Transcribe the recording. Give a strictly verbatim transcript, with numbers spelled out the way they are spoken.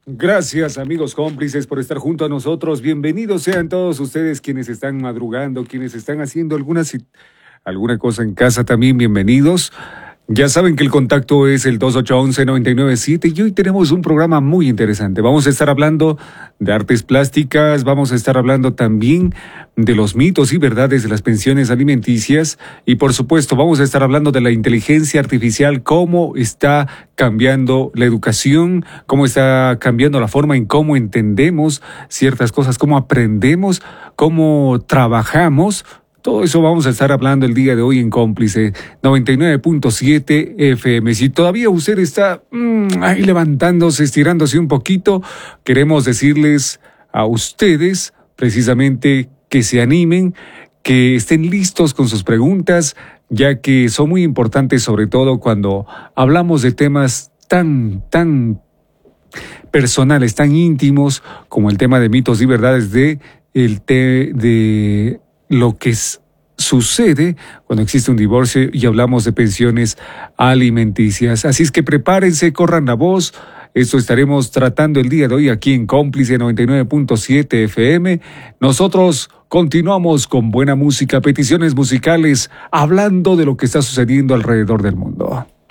Gracias, amigos cómplices, por estar junto a nosotros. Bienvenidos sean todos ustedes quienes están madrugando, quienes están haciendo alguna, si- alguna cosa en casa también, bienvenidos. Ya saben que el contacto es el dos ocho uno uno, nueve nueve siete y hoy tenemos un programa muy interesante. Vamos a estar hablando de artes plásticas, vamos a estar hablando también de los mitos y verdades de las pensiones alimenticias y por supuesto vamos a estar hablando de la inteligencia artificial, cómo está cambiando la educación, cómo está cambiando la forma en cómo entendemos ciertas cosas, cómo aprendemos, cómo trabajamos. Todo eso vamos a estar hablando el día de hoy en Cómplice noventa y nueve punto siete F M. Si todavía usted está mmm, ahí levantándose, estirándose un poquito, queremos decirles a ustedes precisamente que se animen, que estén listos con sus preguntas, ya que son muy importantes, sobre todo cuando hablamos de temas tan, tan personales, tan íntimos, como el tema de mitos y verdades de el te, de lo que es, sucede cuando existe un divorcio y hablamos de pensiones alimenticias. Así es que prepárense, corran la voz. Esto estaremos tratando el día de hoy aquí en Cómplice noventa y nueve punto siete F M. Nosotros continuamos con buena música, peticiones musicales, hablando de lo que está sucediendo alrededor del mundo.